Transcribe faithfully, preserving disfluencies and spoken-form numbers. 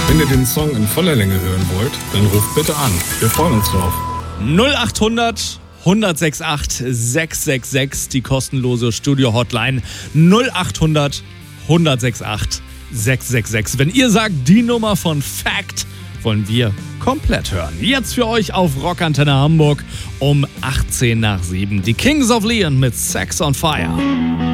Wenn ihr den Song in voller Länge hören wollt, dann ruft bitte an. Wir freuen uns drauf. null acht hundert hundertsechsundachtzig sechshundertsechsundsechzig, die kostenlose Studio-Hotline null acht hundert hundertsechsundachtzig sechshundertsechsundsechzig. Wenn ihr sagt, die Nummer von Fact wollen wir komplett hören. Jetzt für euch auf Rockantenne Hamburg um achtzehn nach sieben. Die Kings of Leon mit Sex on Fire.